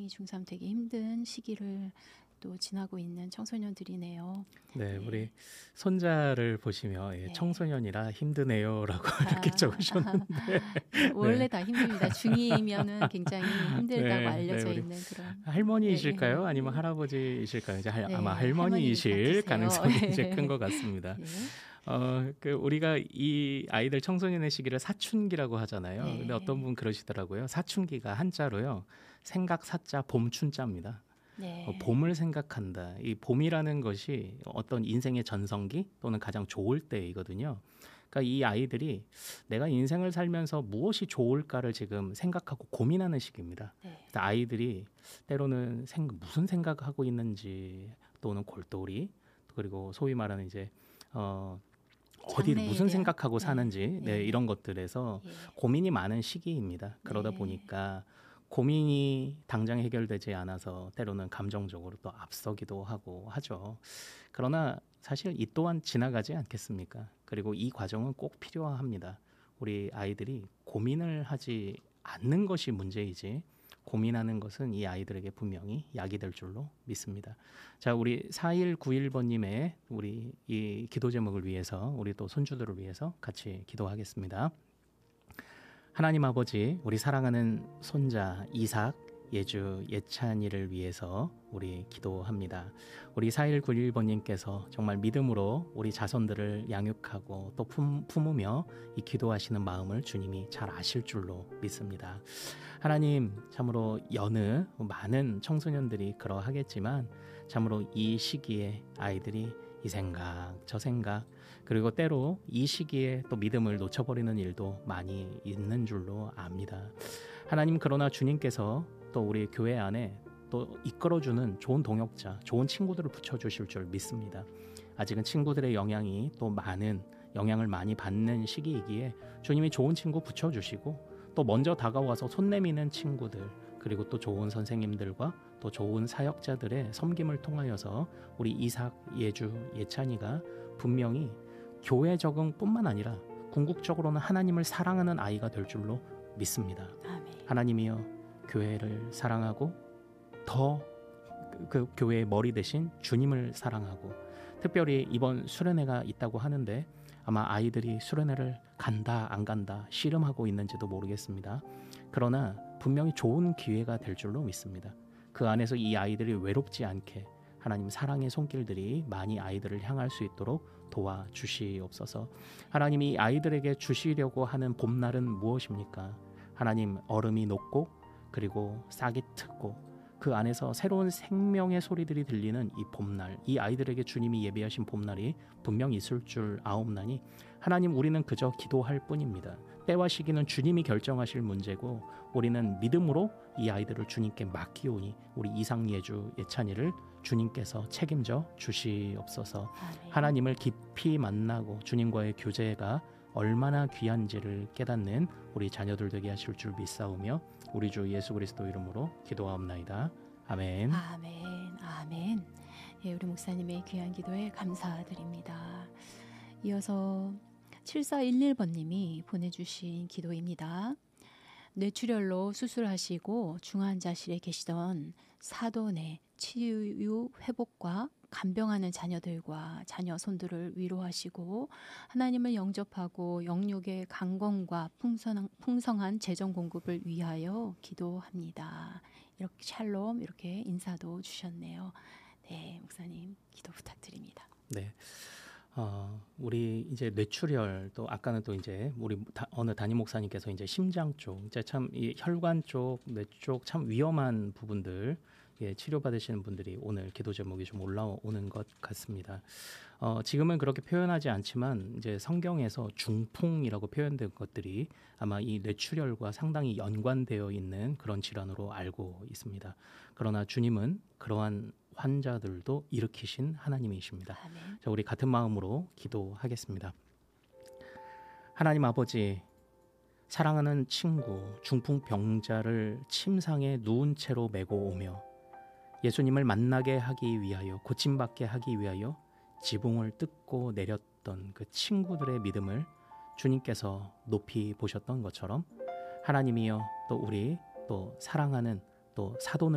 중2, 중3 되게 힘든 시기를 또 지나고 있는 청소년들이네요. 네, 네. 우리 손자를 보시며 네. 청소년이라 힘드네요라고 이렇게 적으셨는데 네, 원래 네. 다 힘듭니다. 중2면은 굉장히 힘들다고 네, 알려져 우리 있는 그런. 할머니이실까요? 네. 아니면 할아버지이실까요? 이제 네, 아마 할머님 할머니이실 같으세요. 가능성이 이제 큰 것 같습니다. 네. 우리가 이 아이들 청소년의 시기를 사춘기라고 하잖아요. 네. 근데 어떤 분 그러시더라고요. 사춘기가 한자로요. 생각 사자 봄춘자입니다. 네. 봄을 생각한다. 이 봄이라는 것이 어떤 인생의 전성기 또는 가장 좋을 때이거든요. 그러니까 이 아이들이 내가 인생을 살면서 무엇이 좋을까를 지금 생각하고 고민하는 시기입니다. 네. 그래서 아이들이 때로는 무슨 생각하고 있는지 또는 골똘히 그리고 소위 말하는 이제 어디를 무슨 대한, 생각하고 네. 사는지 네. 이런 것들에서 예. 고민이 많은 시기입니다. 그러다 네. 보니까 고민이 당장 해결되지 않아서 때로는 감정적으로 또 앞서기도 하고 하죠. 그러나 사실 이 또한 지나가지 않겠습니까? 그리고 이 과정은 꼭 필요합니다. 우리 아이들이 고민을 하지 않는 것이 문제이지 고민하는 것은 이 아이들에게 분명히 약이 될 줄로 믿습니다. 자, 우리 4191번님의 우리 이 기도 제목을 위해서 우리 또 손주들을 위해서 같이 기도하겠습니다. 하나님 아버지, 우리 사랑하는 손자 이삭, 예주, 예찬이를 위해서 우리 기도합니다. 우리 4191번님께서 정말 믿음으로 우리 자손들을 양육하고 또 품으며 이 기도하시는 마음을 주님이 잘 아실 줄로 믿습니다. 하나님, 참으로 여느 많은 청소년들이 그러하겠지만 참으로 이 시기에 아이들이 이 생각 저 생각 그리고 때로 이 시기에 또 믿음을 놓쳐버리는 일도 많이 있는 줄로 압니다. 하나님, 그러나 주님께서 또 우리 교회 안에 또 이끌어주는 좋은 동역자, 좋은 친구들을 붙여주실 줄 믿습니다. 아직은 친구들의 영향이 또 많은 영향을 많이 받는 시기이기에 주님이 좋은 친구 붙여주시고 또 먼저 다가와서 손 내미는 친구들 그리고 또 좋은 선생님들과 또 좋은 사역자들의 섬김을 통하여서 우리 이삭, 예주, 예찬이가 분명히 교회 적응뿐만 아니라 궁극적으로는 하나님을 사랑하는 아이가 될 줄로 믿습니다. 아멘. 하나님이여, 교회를 사랑하고 더 그 교회의 머리 대신 주님을 사랑하고 특별히 이번 수련회가 있다고 하는데 아마 아이들이 수련회를 간다 안 간다 씨름하고 있는지도 모르겠습니다. 그러나 분명히 좋은 기회가 될 줄로 믿습니다. 그 안에서 이 아이들이 외롭지 않게 하나님 사랑의 손길들이 많이 아이들을 향할 수 있도록 도와주시옵소서. 하나님이 아이들에게 주시려고 하는 봄날은 무엇입니까? 하나님, 얼음이 녹고 그리고 싹이 트고 그 안에서 새로운 생명의 소리들이 들리는 이 봄날, 이 아이들에게 주님이 예비하신 봄날이 분명히 있을 줄 아옵나니 하나님, 우리는 그저 기도할 뿐입니다. 때와 시기는 주님이 결정하실 문제고 우리는 믿음으로 이 아이들을 주님께 맡기오니 우리 이삭, 예주, 예찬이를 주님께서 책임져 주시옵소서. 아멘. 하나님을 깊이 만나고 주님과의 교제가 얼마나 귀한지를 깨닫는 우리 자녀들 되게 하실 줄 믿사오며 우리 주 예수 그리스도 이름으로 기도하옵나이다. 아멘. 아멘. 아멘. 예, 우리 목사님의 귀한 기도에 감사드립니다. 이어서 7411번님이 보내주신 기도입니다. 뇌출혈로 수술하시고 중환자실에 계시던 사돈의 치유 회복과 간병하는 자녀들과 자녀 손들을 위로하시고 하나님을 영접하고 영육의 강건과 풍성한 재정 공급을 위하여 기도합니다. 이렇게 샬롬 이렇게 인사도 주셨네요. 네, 목사님 기도 부탁드립니다. 네. 우리 이제 뇌출혈 또 아까는 또 이제 우리 어느 담임 목사님께서 이제 심장 쪽, 이제 참 이 혈관 쪽, 뇌 쪽 참 위험한 부분들 치료받으시는 분들이 오늘 기도 제목이 좀 올라오는 것 같습니다. 지금은 그렇게 표현하지 않지만 이제 성경에서 중풍이라고 표현된 것들이 아마 이 뇌출혈과 상당히 연관되어 있는 그런 질환으로 알고 있습니다. 그러나 주님은 그러한 환자들도 일으키신 하나님이십니다. 아멘. 자, 우리 같은 마음으로 기도하겠습니다. 하나님 아버지, 사랑하는 친구 중풍 병자를 침상에 누운 채로 메고 오며 예수님을 만나게 하기 위하여 고침받게 하기 위하여 지붕을 뜯고 내렸던 그 친구들의 믿음을 주님께서 높이 보셨던 것처럼 하나님이여 또 우리 또 사랑하는 또 사돈을